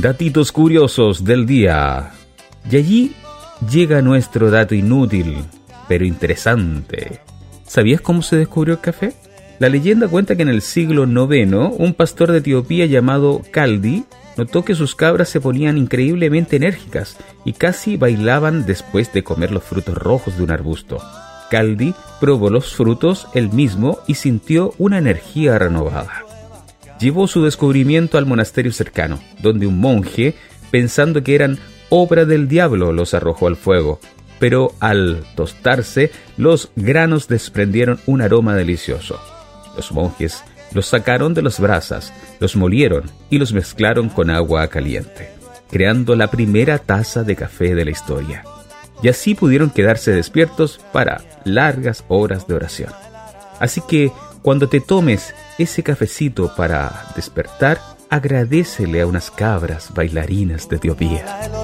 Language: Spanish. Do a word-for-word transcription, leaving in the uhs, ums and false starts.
Datitos curiosos del día. Y allí llega nuestro dato inútil, pero interesante. ¿Sabías cómo se descubrió el café? La leyenda cuenta que en el siglo noveno, un pastor de Etiopía llamado Kaldi notó que sus cabras se ponían increíblemente enérgicas y casi bailaban después de comer los frutos rojos de un arbusto. Kaldi probó los frutos él mismo y sintió una energía renovada. Llevó su descubrimiento al monasterio cercano, donde un monje, pensando que eran obra del diablo, los arrojó al fuego. Pero al tostarse, los granos desprendieron un aroma delicioso. Los monjes los sacaron de las brasas, los molieron y los mezclaron con agua caliente, creando la primera taza de café de la historia. Y así pudieron quedarse despiertos para largas horas de oración. Así que, cuando te tomes ese cafecito para despertar, agradécele a unas cabras bailarinas de Etiopía.